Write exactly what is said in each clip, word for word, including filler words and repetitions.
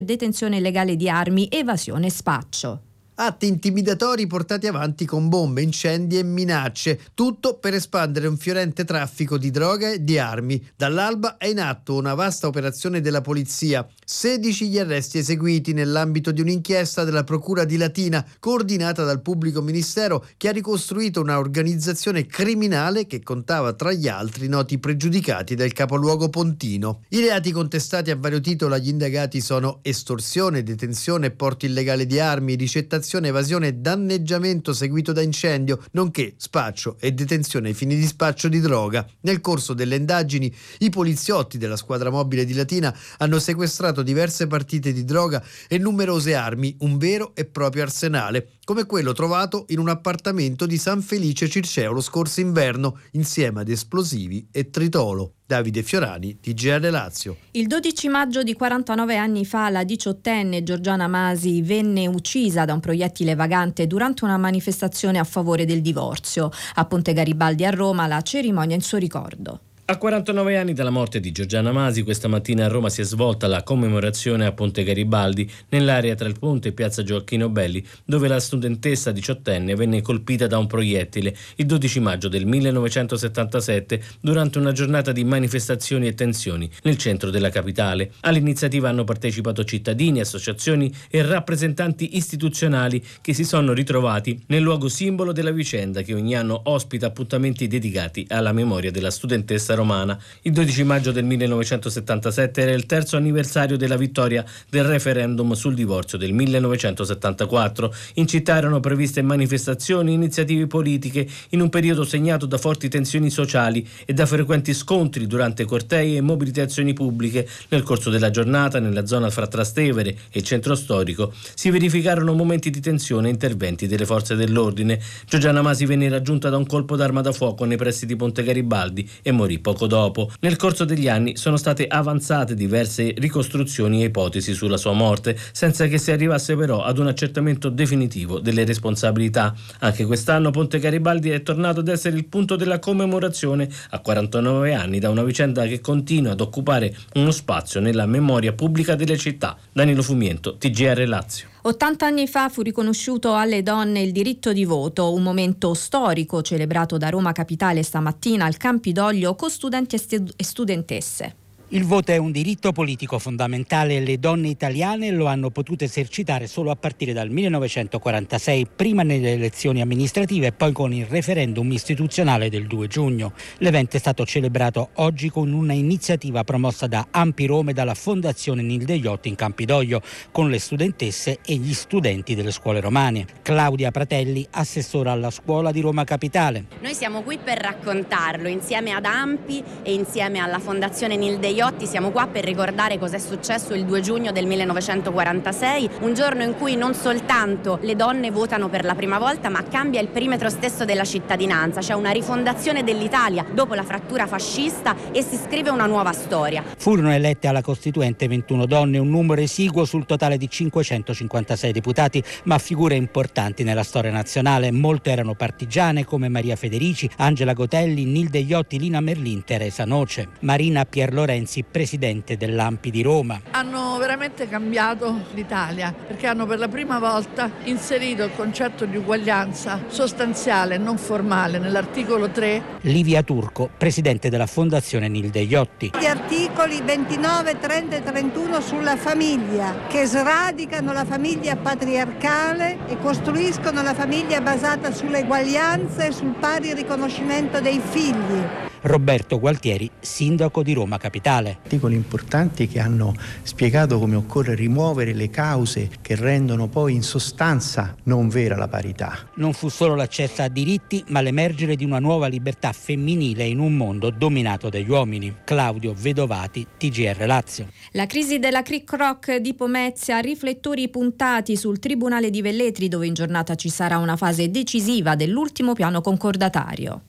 detenzione illegale di armi, evasione e spaccio. Atti intimidatori portati avanti con bombe, incendi e minacce, tutto per espandere un fiorente traffico di droga e di armi. Dall'alba è in atto una vasta operazione della polizia. sedici gli arresti eseguiti nell'ambito di un'inchiesta della Procura di Latina, coordinata dal pubblico ministero, che ha ricostruito una organizzazione criminale che contava tra gli altri noti pregiudicati del capoluogo pontino. I reati contestati a vario titolo agli indagati sono estorsione, detenzione e porto illegale di armi, ricettazione, evasione e danneggiamento seguito da incendio, nonché spaccio e detenzione ai fini di spaccio di droga. Nel corso delle indagini, i poliziotti della squadra mobile di Latina hanno sequestrato diverse partite di droga e numerose armi, un vero e proprio arsenale, come quello trovato in un appartamento di San Felice Circeo lo scorso inverno, insieme ad esplosivi e tritolo. Davide Fiorani, T G R Lazio. Il dodici maggio di quarantanove anni fa la diciottenne Giorgiana Masi venne uccisa da un proiettile vagante durante una manifestazione a favore del divorzio. A Ponte Garibaldi a Roma la cerimonia in suo ricordo. A quarantanove anni dalla morte di Giorgiana Masi, questa mattina a Roma si è svolta la commemorazione a Ponte Garibaldi, nell'area tra il ponte e piazza Gioacchino Belli, dove la studentessa diciottenne venne colpita da un proiettile il dodici maggio del millenovecentosettantasette durante una giornata di manifestazioni e tensioni nel centro della capitale. All'iniziativa hanno partecipato cittadini, associazioni e rappresentanti istituzionali che si sono ritrovati nel luogo simbolo della vicenda, che ogni anno ospita appuntamenti dedicati alla memoria della studentessa romana. Il dodici maggio del millenovecentosettantasette era il terzo anniversario della vittoria del referendum sul divorzio del millenovecentosettantaquattro. In città erano previste manifestazioni e iniziative politiche in un periodo segnato da forti tensioni sociali e da frequenti scontri durante cortei e mobilitazioni pubbliche. Nel corso della giornata, nella zona fra Trastevere e il centro storico, si verificarono momenti di tensione e interventi delle forze dell'ordine. Giorgiana Masi venne raggiunta da un colpo d'arma da fuoco nei pressi di Ponte Garibaldi e morì poco dopo. Nel corso degli anni sono state avanzate diverse ricostruzioni e ipotesi sulla sua morte, senza che si arrivasse però ad un accertamento definitivo delle responsabilità. Anche quest'anno Ponte Garibaldi è tornato ad essere il punto della commemorazione a quarantanove anni da una vicenda che continua ad occupare uno spazio nella memoria pubblica delle città. Danilo Fumiento, T G R Lazio. ottanta anni fa fu riconosciuto alle donne il diritto di voto, un momento storico celebrato da Roma Capitale stamattina al Campidoglio con studenti e studentesse. Il voto è un diritto politico fondamentale e le donne italiane lo hanno potuto esercitare solo a partire dal millenovecentoquarantasei, prima nelle elezioni amministrative e poi con il referendum istituzionale del due giugno. L'evento è stato celebrato oggi con una iniziativa promossa da Ampi Roma e dalla Fondazione Nilde Iotti in Campidoglio, con le studentesse e gli studenti delle scuole romane. Claudia Pratelli, assessora alla scuola di Roma Capitale. Noi siamo qui per raccontarlo insieme ad Ampi e insieme alla Fondazione Nilde Iotti. Siamo qua per ricordare cosa è successo il due giugno del millenovecentoquarantasei, un giorno in cui non soltanto le donne votano per la prima volta, ma cambia il perimetro stesso della cittadinanza. C'è una rifondazione dell'Italia dopo la frattura fascista e si scrive una nuova storia. Furono elette alla Costituente ventuno donne, un numero esiguo sul totale di cinquecentocinquantasei deputati, ma figure importanti nella storia nazionale. Molte erano partigiane come Maria Federici, Angela Gotelli, Nilde Iotti, Lina Merlin, Teresa Noce. Marina Pierlorenzi, presidente dell'Ampi di Roma. Hanno veramente cambiato l'Italia perché hanno per la prima volta inserito il concetto di uguaglianza sostanziale e non formale nell'articolo tre. Livia Turco, presidente della Fondazione Nilde Iotti. Gli articoli ventinove, trenta e trentuno sulla famiglia, che sradicano la famiglia patriarcale e costruiscono la famiglia basata sull'eguaglianza e sul pari riconoscimento dei figli. Roberto Gualtieri, sindaco di Roma Capitale. Articoli importanti che hanno spiegato come occorre rimuovere le cause che rendono poi in sostanza non vera la parità. Non fu solo l'accesso a diritti, ma l'emergere di una nuova libertà femminile in un mondo dominato dagli uomini. Claudio Vedovati, T G R Lazio. La crisi della Cric Rock di Pomezia, riflettori puntati sul Tribunale di Velletri, dove in giornata ci sarà una fase decisiva dell'ultimo piano concordatario.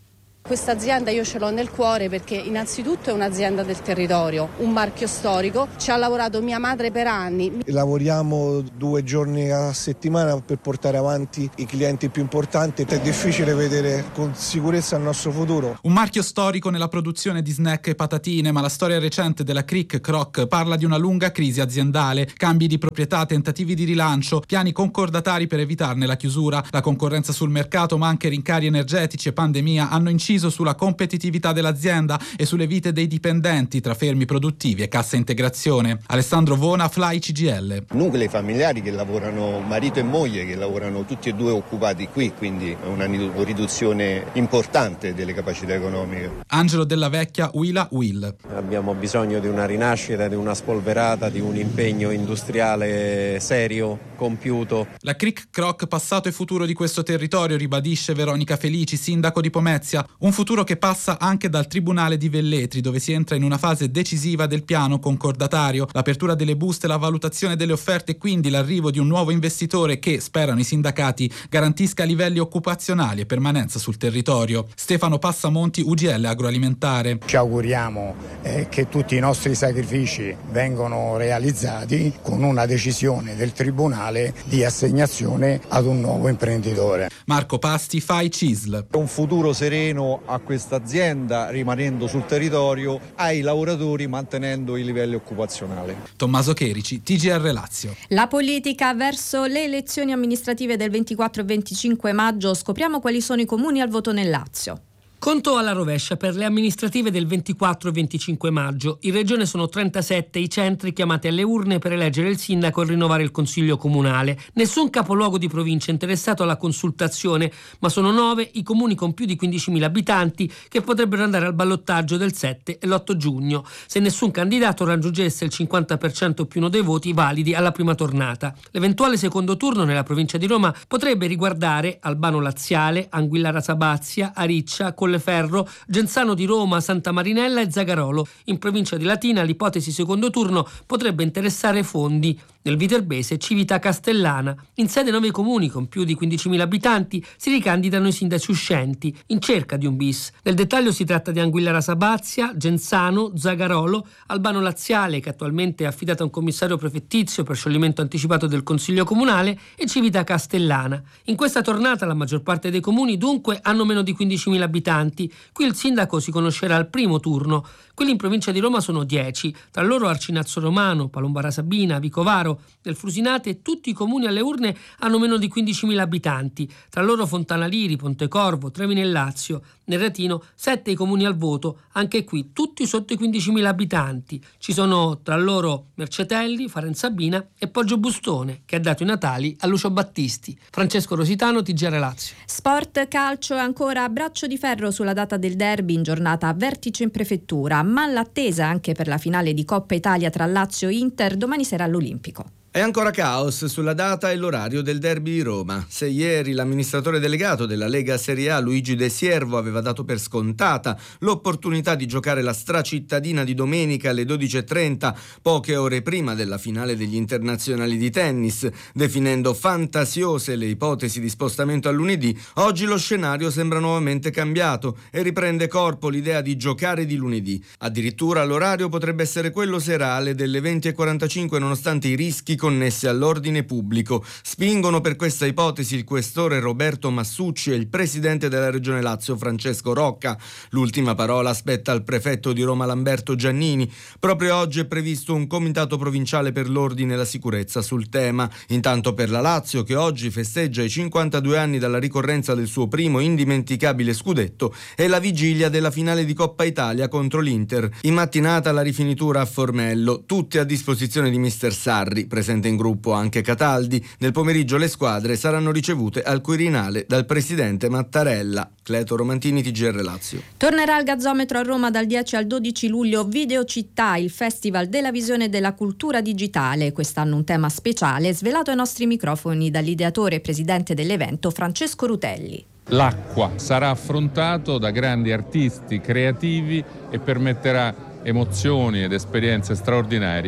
Questa azienda io ce l'ho nel cuore perché innanzitutto è un'azienda del territorio, un marchio storico, ci ha lavorato mia madre per anni. Lavoriamo due giorni a settimana per portare avanti i clienti più importanti, è difficile vedere con sicurezza il nostro futuro. Un marchio storico nella produzione di snack e patatine, ma la storia recente della Crick Croc parla di una lunga crisi aziendale, cambi di proprietà, tentativi di rilancio, piani concordatari per evitarne la chiusura. La concorrenza sul mercato, ma anche rincari energetici e pandemia hanno inciso sulla competitività dell'azienda e sulle vite dei dipendenti tra fermi produttivi e cassa integrazione. Alessandro Vona, Fly C G I L. Nuclei familiari che lavorano, marito e moglie che lavorano tutti e due occupati qui, quindi è una riduzione importante delle capacità economiche. Angelo Della Vecchia, Willa Will. Abbiamo bisogno di una rinascita, di una spolverata, di un impegno industriale serio, compiuto. La Crick Croc, passato e futuro di questo territorio, ribadisce Veronica Felici, sindaco di Pomezia. Un futuro che passa anche dal Tribunale di Velletri, dove si entra in una fase decisiva del piano concordatario. L'apertura delle buste, la valutazione delle offerte e quindi l'arrivo di un nuovo investitore che, sperano i sindacati, garantisca livelli occupazionali e permanenza sul territorio. Stefano Passamonti, U G L Agroalimentare. Ci auguriamo eh, che tutti i nostri sacrifici vengano realizzati con una decisione del Tribunale di assegnazione ad un nuovo imprenditore. Marco Pasti, F A I C I S L. Un futuro sereno a questa azienda, rimanendo sul territorio, ai lavoratori, mantenendo i livelli occupazionali. Tommaso Cherici, T G R Lazio. La politica verso le elezioni amministrative del ventiquattro e venticinque maggio. Scopriamo quali sono i comuni al voto nel Lazio. Conto alla rovescia per le amministrative del ventiquattro e venticinque maggio. In regione sono trentasette i centri chiamati alle urne per eleggere il sindaco e rinnovare il consiglio comunale. Nessun capoluogo di provincia interessato alla consultazione, ma sono nove i comuni con più di quindicimila abitanti che potrebbero andare al ballottaggio del sette e l'otto giugno, se nessun candidato raggiungesse il cinquanta per cento più uno dei voti validi alla prima tornata. L'eventuale secondo turno nella provincia di Roma potrebbe riguardare Albano Laziale, Anguillara Sabazia, Ariccia, Colleferro, Genzano di Roma, Santa Marinella e Zagarolo. In provincia di Latina l'ipotesi secondo turno potrebbe interessare Fondi. Nel Viterbese Civita Castellana. In sede nove comuni con più di quindicimila abitanti si ricandidano i sindaci uscenti in cerca di un bis. Nel dettaglio si tratta di Anguillara Sabazia, Genzano, Zagarolo, Albano Laziale, che attualmente è affidata a un commissario prefettizio per scioglimento anticipato del Consiglio Comunale, e Civita Castellana. In questa tornata la maggior parte dei comuni dunque hanno meno di quindicimila abitanti. Qui il sindaco si conoscerà al primo turno. Quelli in provincia di Roma sono dieci, tra loro Arcinazzo Romano, Palombara Sabina, Vicovaro. Nel Frusinate tutti i comuni alle urne hanno meno di quindicimila abitanti, tra loro Fontana Liri, Pontecorvo, Trevi nel Lazio. Nel Retino sette i comuni al voto, anche qui tutti sotto i quindicimila abitanti. Ci sono tra loro Mercetelli, Farenzabina e Poggio Bustone, che ha dato i natali a Lucio Battisti. Francesco Rositano, T G R Lazio. Sport, calcio e ancora a braccio di ferro sulla data del derby in giornata a vertice in prefettura, ma l'attesa anche per la finale di Coppa Italia tra Lazio e Inter domani sera all'Olimpico. È ancora caos sulla data e l'orario del derby di Roma. Se ieri l'amministratore delegato della Lega Serie A Luigi De Siervo aveva dato per scontata l'opportunità di giocare la stracittadina di domenica alle dodici e trenta, poche ore prima della finale degli internazionali di tennis, definendo fantasiose le ipotesi di spostamento a lunedì, oggi lo scenario sembra nuovamente cambiato e riprende corpo l'idea di giocare di lunedì. Addirittura l'orario potrebbe essere quello serale delle venti e quarantacinque, nonostante i rischi connessi all'ordine pubblico. Spingono per questa ipotesi il questore Roberto Massucci e il presidente della Regione Lazio Francesco Rocca. L'ultima parola spetta al prefetto di Roma Lamberto Giannini. Proprio oggi è previsto un comitato provinciale per l'ordine e la sicurezza sul tema. Intanto per la Lazio, che oggi festeggia i cinquantadue anni dalla ricorrenza del suo primo indimenticabile scudetto, è la vigilia della finale di Coppa Italia contro l'Inter. In mattinata la rifinitura a Formello, tutti a disposizione di mister Sarri, presente in gruppo anche Cataldi. Nel pomeriggio le squadre saranno ricevute al Quirinale dal presidente Mattarella. Cleto Romantini, T G R Lazio. Tornerà al Gazzometro a Roma dal dieci al dodici luglio Video Città, il festival della visione e della cultura digitale. Quest'anno un tema speciale svelato ai nostri microfoni dall'ideatore e presidente dell'evento Francesco Rutelli. L'acqua sarà affrontato da grandi artisti creativi e permetterà emozioni ed esperienze straordinarie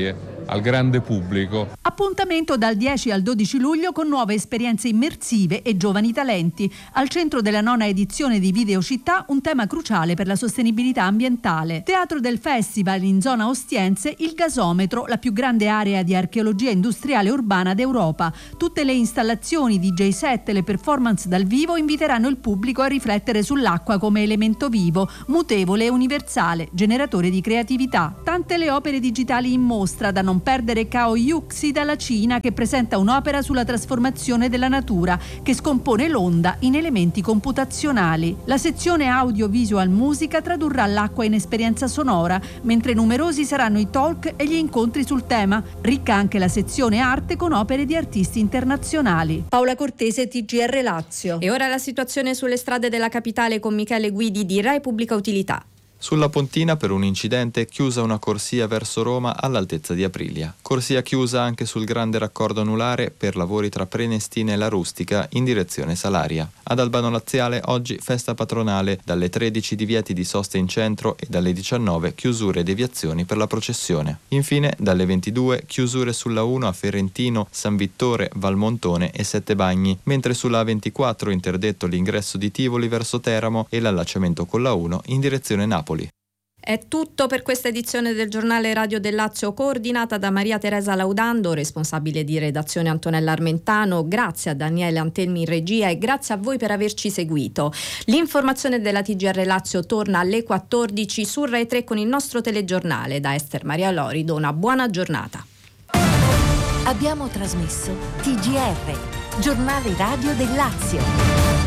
al grande pubblico. Appuntamento dal dieci al dodici luglio con nuove esperienze immersive e giovani talenti. Al centro della nona edizione di Video Città, un tema cruciale per la sostenibilità ambientale. Teatro del festival in zona Ostiense, il Gasometro, la più grande area di archeologia industriale urbana d'Europa. Tutte le installazioni, D J set e le performance dal vivo inviteranno il pubblico a riflettere sull'acqua come elemento vivo, mutevole e universale, generatore di creatività. Tante le opere digitali in mostra, da non perdere Cao Yuxi dalla Cina, che presenta un'opera sulla trasformazione della natura che scompone l'onda in elementi computazionali. La sezione audiovisual musica tradurrà l'acqua in esperienza sonora, mentre numerosi saranno i talk e gli incontri sul tema. Ricca anche la sezione arte con opere di artisti internazionali. Paola Cortese, T G R Lazio. E ora la situazione sulle strade della capitale con Michele Guidi di Rai Pubblica Utilità. Sulla Pontina, per un incidente, chiusa una corsia verso Roma all'altezza di Aprilia. Corsia chiusa anche sul grande raccordo anulare per lavori tra Prenestina e La Rustica in direzione Salaria. Ad Albano Laziale oggi festa patronale, dalle tredici divieti di sosta in centro e dalle diciannove chiusure e deviazioni per la processione. Infine dalle ventidue chiusure sulla uno a Ferentino, San Vittore, Valmontone e Sette Bagni, mentre sulla A ventiquattro interdetto l'ingresso di Tivoli verso Teramo e l'allacciamento con la uno in direzione Napoli. È tutto per questa edizione del giornale Radio del Lazio, coordinata da Maria Teresa Laudando, responsabile di redazione Antonella Armentano. Grazie a Daniele Antelmi in regia e grazie a voi per averci seguito. L'informazione della T G R Lazio torna alle quattordici su Rai tre con il nostro telegiornale. Da Ester Maria Lorido una buona giornata. Abbiamo trasmesso T G R, giornale radio del Lazio.